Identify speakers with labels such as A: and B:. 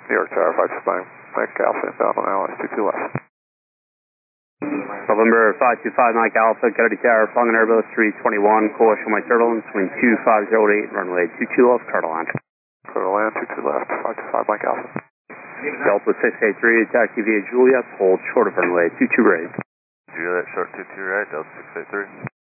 A: New York Tower 525 Mike Alpha inbound on LS 22 left.
B: November 525 Mike Alpha, Kennedy Tower, flying on Airbus 321, coalition white turbulence, wind 2508, runway 22 left, clear to land.
A: Clear to land, 22 left, 525 Mike Alpha.
B: Delta 683, taxi via Juliet, hold short of runway 22 right.
A: Juliet, short 22 right, Delta 683.